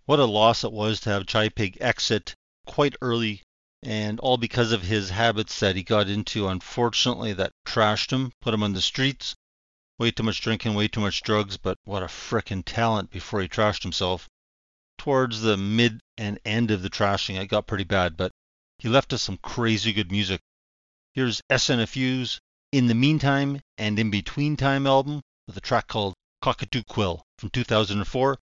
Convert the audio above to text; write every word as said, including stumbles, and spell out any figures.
What a loss it was to have Chai Pig exit quite early, and all because of his habits that he got into, unfortunately, that trashed him, put him on the streets. Way too much drinking, way too much drugs, but what a frickin' talent before he trashed himself. Towards the mid and end of the trashing, it got pretty bad, but he left us some crazy good music. Here's S N F U's In the Meantime and In Between Time album with a track called Cockatoo Quill from two thousand four.